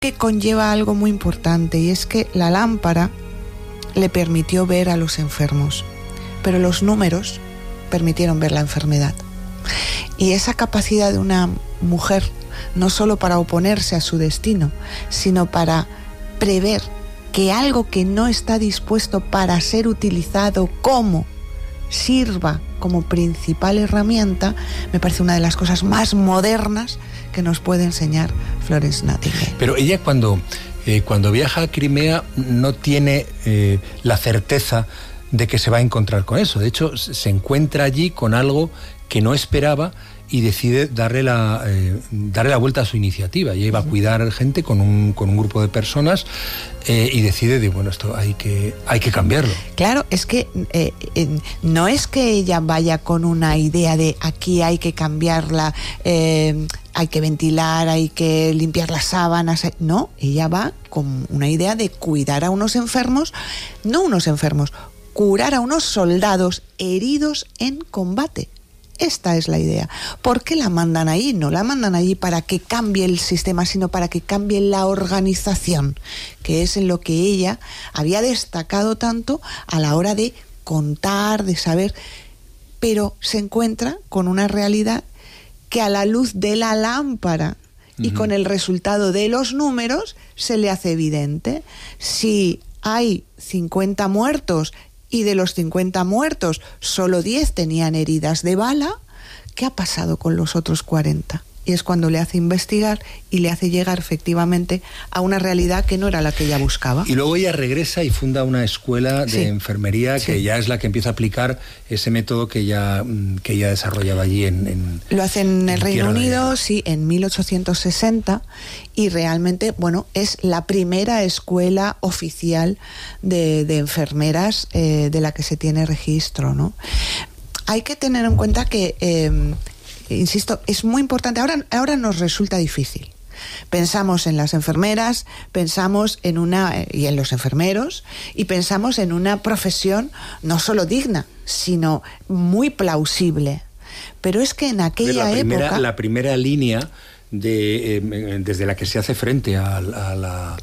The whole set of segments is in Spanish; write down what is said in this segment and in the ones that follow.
que conlleva algo muy importante, y es que la lámpara le permitió ver a los enfermos, pero los números permitieron ver la enfermedad. Y esa capacidad de una mujer, no solo para oponerse a su destino, sino para prever que algo que no está dispuesto para ser utilizado sirva como principal herramienta, me parece una de las cosas más modernas que nos puede enseñar Florence Nightingale. Pero ella cuando viaja a Crimea no tiene la certeza de que se va a encontrar con eso. De hecho, se encuentra allí con algo que no esperaba y decide darle la vuelta a su iniciativa. Ella iba a cuidar gente con un grupo de personas y decide esto hay que cambiarlo. Claro, es que no es que ella vaya con una idea de aquí hay que cambiarla, hay que ventilar, hay que limpiar las sábanas. No, ella va con una idea de cuidar a unos enfermos, curar a unos soldados heridos en combate. Esta es la idea. ¿Por qué la mandan ahí? No la mandan allí para que cambie el sistema, sino para que cambie la organización, que es en lo que ella había destacado tanto a la hora de contar, de saber, pero se encuentra con una realidad que a la luz de la lámpara y con el resultado de los números se le hace evidente. Si hay 50 muertos y de los 50 muertos solo 10 tenían heridas de bala, ¿qué ha pasado con los otros 40? Y es cuando le hace investigar y le hace llegar efectivamente a una realidad que no era la que ella buscaba. Y luego ella regresa y funda una escuela de enfermería que ya es la que empieza a aplicar ese método que ella desarrollaba allí Lo hace en el Reino Unido, en 1860, y realmente, es la primera escuela oficial de enfermeras de la que se tiene registro, ¿no? Hay que tener en cuenta que insisto, es muy importante. Ahora nos resulta difícil. Pensamos en las enfermeras, pensamos y en los enfermeros, y pensamos en una profesión no solo digna, sino muy plausible. Pero es que en aquella época... La primera línea desde la que se hace frente a la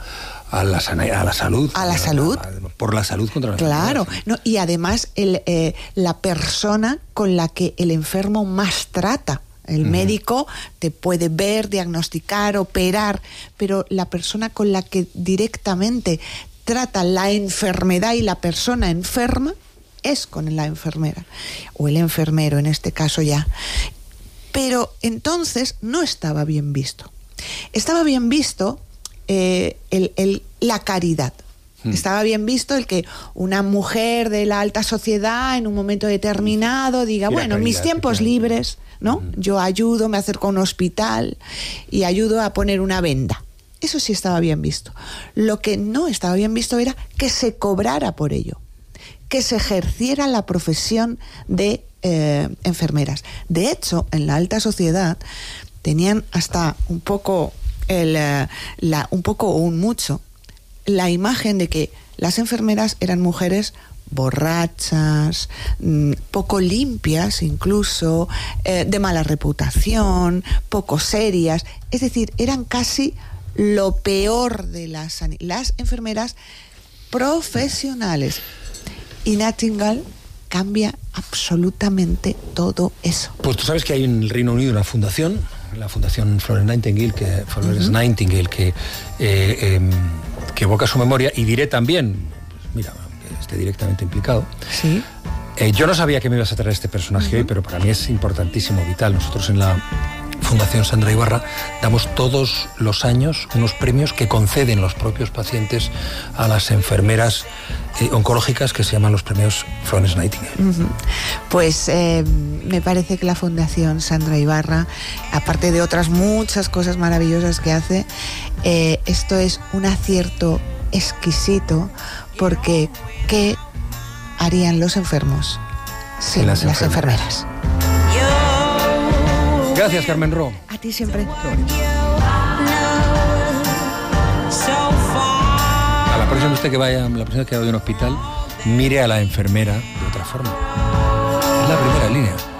salud. A la salud. Por la salud contra la enfermedad. Claro. Y además la persona con la que el enfermo más trata. El médico te puede ver, diagnosticar, operar, pero la persona con la que directamente trata la enfermedad y la persona enferma es con la enfermera. O el enfermero, en este caso ya. Pero entonces no estaba bien visto. Estaba bien visto la caridad. Estaba bien visto el que una mujer de la alta sociedad en un momento determinado diga, mis tiempos libres, ¿no? Yo ayudo, me acerco a un hospital y ayudo a poner una venda. Eso sí estaba bien visto. Lo que no estaba bien visto era que se cobrara por ello, que se ejerciera la profesión de enfermeras. De hecho, en la alta sociedad tenían hasta un poco la imagen de que las enfermeras eran mujeres borrachas, poco limpias incluso, de mala reputación, poco serias. Es decir, eran casi lo peor de las enfermeras profesionales. Y Nightingale cambia absolutamente todo eso. Pues tú sabes que hay en el Reino Unido una fundación, la Fundación Florence Nightingale, que evoca su memoria, y diré también, mira, que esté directamente implicado. Sí. Yo no sabía que me ibas a traer este personaje hoy, pero para mí es importantísimo, vital. Nosotros en la Fundación Sandra Ibarra damos todos los años unos premios que conceden los propios pacientes a las enfermeras oncológicas, que se llaman los premios Florence Nightingale. Pues me parece que la Fundación Sandra Ibarra, aparte de otras muchas cosas maravillosas que hace, esto es un acierto exquisito, porque ¿qué harían los enfermos sin las enfermeras? Gracias, Carmen Ro. A ti siempre. A la próxima vez que vaya a un hospital, mire a la enfermera de otra forma. Es la primera línea.